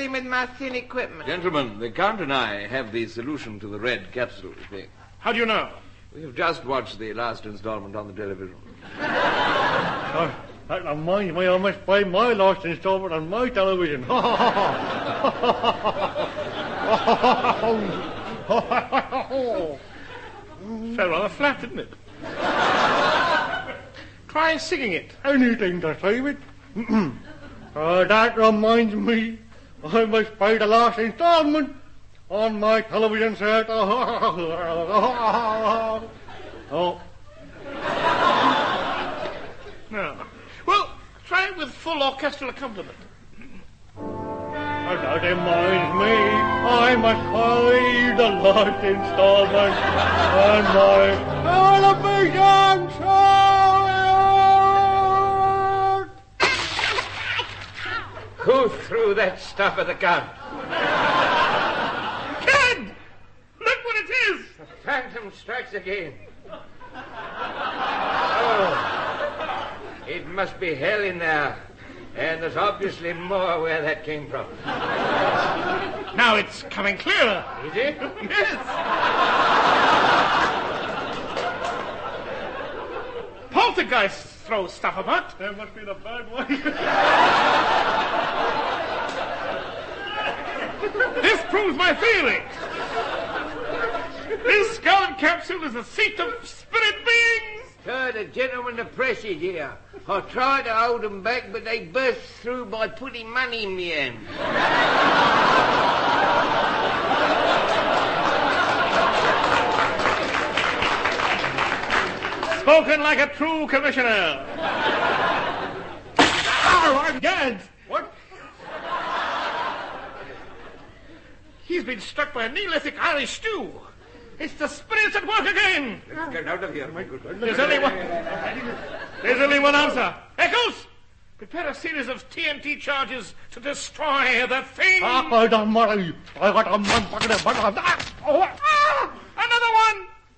fiddling with my thin equipment. Gentlemen, the Count and I have the solution to the red capsule thing. How do you know? We have just watched the last installment on the television. That reminds me, I must buy my last installment on my television. Fell rather flat, didn't it? Try singing it. Anything to save it. That reminds me, I must buy the last installment on my television set. Oh. No. Well, try it with full orchestral accompaniment. That reminds me, I must buy the last installment on my television set. Who threw that stuff at the gun? Kid! Look what it is! The phantom strikes again. Oh, it must be hell in there. And there's obviously more where that came from. Now it's coming clearer. Is it? Yes. Poltergeists throw stuff about. That must be the bad one. This proves my theory. This skull capsule is the seat of spirit beings. Sir, the gentleman the press is here. I tried to hold them back, but they burst through by putting money in me hand. Spoken like a true commissioner. Ow, I'm gagged. What? He's been struck by a Neolithic Irish stew. It's the spirits at work again. Let's get out of here, my good friend. There's only one answer. Echoes! Prepare a series of TNT charges to destroy the thing. Don't worry. I got a man.